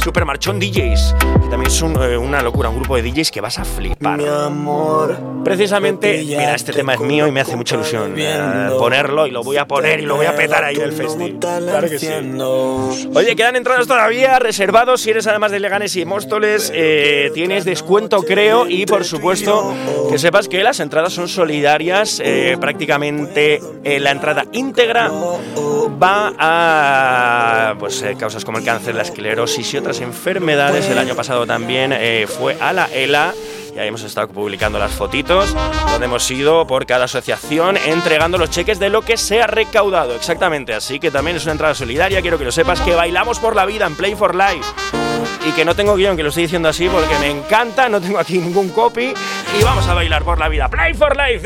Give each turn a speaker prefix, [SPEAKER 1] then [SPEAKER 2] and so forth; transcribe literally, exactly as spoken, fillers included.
[SPEAKER 1] Super Marchón D Js, que también es un, eh, una locura, un grupo de D Js que vas a flipar.
[SPEAKER 2] Mi amor,
[SPEAKER 1] precisamente, mira, este tema es mío y me hace mucha ilusión eh, ponerlo, y lo voy a poner y lo voy a petar ahí en el festival. Claro que sí. Oye, quedan entradas todavía reservados. Si eres además de Leganés y Móstoles, eh, tienes descuento, creo, y por supuesto que sepas que las entradas son solidarias. Eh, prácticamente eh, la entrada íntegra va a pues eh, causas como el cáncer, la esclerosis y otras enfermedades. El año pasado también eh, fue a la ELA. Ya hemos estado publicando las fotitos donde hemos ido por cada asociación entregando los cheques de lo que se ha recaudado. Exactamente, así que también es una entrada solidaria. Quiero que lo sepas, que bailamos por la vida en Play for Life. Y que no tengo guión, que lo estoy diciendo así porque me encanta, no tengo aquí ningún copy. Y vamos a bailar por la vida. Play for Life.